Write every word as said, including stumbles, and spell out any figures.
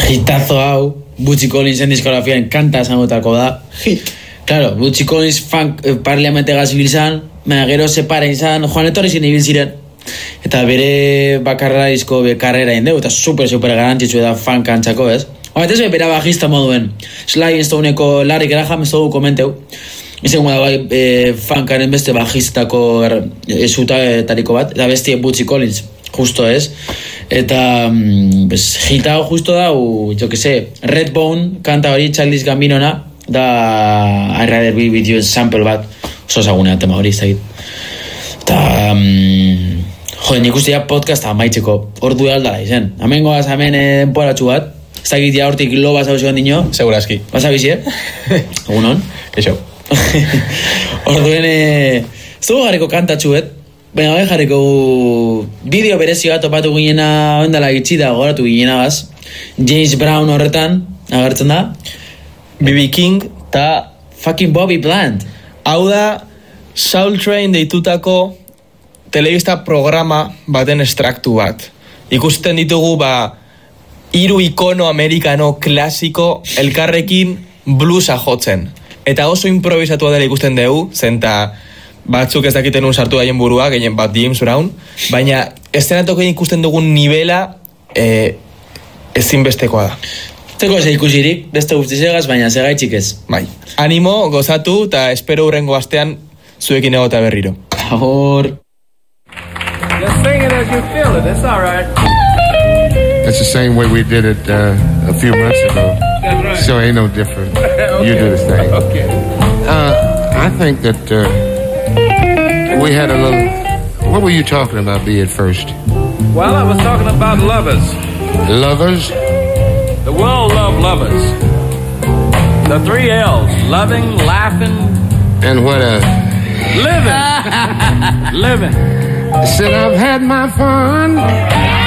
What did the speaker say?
hitazo hau, Bootsy Collinsen diskografiaren kanta esango da. Hit. Claro, Bootsy Collins funk eh, parliamente gazibil izan, baina gero separa izan, Juan Etorri zin ibil ziren. Eta bere bakarra izko karrera indeu, eta super, super garantzitzu da funk antzako, ez? Hora, ez bera bajista moduen. Sly Stoneko Larry Graham ez dugu komenteu. Izen da bai, e, funkaren beste bajistako ezutatariko bat, eta beste Bootsy Collins, justo ez. Eta, mm, pues, hita justo da, u, jo que se, Redbone, kanta hori, Childish Gambinona, da I'd rather be with you sample bat, oso zagunea tema hori, ez da git. Eta, mm, jode, nik uste ya podcasta amaitzeko, ordu aldala izen. Hemen goaz, hemen denporatxu bat, ez da git ya hortik lo basa hau dino. Segurazki. Basa bizi, eh? Egunon? Eixo. Orduen, ez dugu jarriko kantatxuet, baina bai jarriko bideo berezio bat topatu ginena, ondala gitxida, goratu ginena gaz. James Brown horretan, agertzen da. B B King ta Fucking Bobby Bland. Hau da Soul Train deitutako telebista programa baten estraktu bat. Ikusten ditugu ba hiru ikono amerikano klasiko elkarrekin bluesa jotzen. Eta oso improvisatua dela ikusten dugu, zenta batzuk ez dakiten un sartu daien burua, gehien bat James Brown, baina estenatoken ikusten dugun nivela eh, ezinbestekoa da. Teko ez ikusirik, beste guztizegaz, baina segaitxik ez. Bai. Animo, gozatu, eta espero hurrengo astean zuekin egota berriro. Ahor. Just sing it as you feel it, it's all right. That's the same way we did it uh, a few months ago. That's right. So it ain't no different. Okay. You do the same. Okay. Uh, I think that uh, we had a little... What were you talking about, B, at first? Well, I was talking about lovers. Lovers? The world love lovers. The three L's. Loving, laughing, And what a... living. Living. Said I've had my fun.